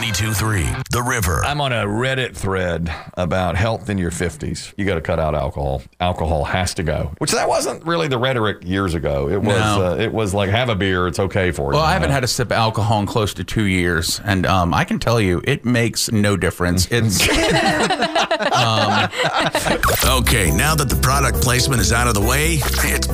92.3 The River. I'm on a Reddit thread about health in your 50s. You got to cut out alcohol. Alcohol has to go. Which that wasn't really the rhetoric years ago. It was like, have a beer, it's okay for you. Well, I haven't had a sip of alcohol in close to 2 years, and I can tell you, it makes no difference. It's Okay, now that the product placement is out of the way, it's